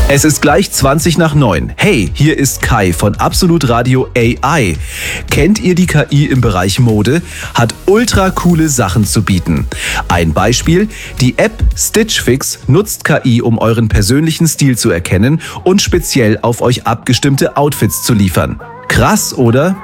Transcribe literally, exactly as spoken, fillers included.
Es ist gleich zwanzig nach neun. Hey, hier ist Kai von Absolut Radio A I. Kennt ihr die K I im Bereich Mode? Hat ultra coole Sachen zu bieten. Ein Beispiel: Die App Stitch Fix nutzt K I, um euren persönlichen Stil zu erkennen und speziell auf euch abgestimmte Outfits zu liefern. Krass, oder?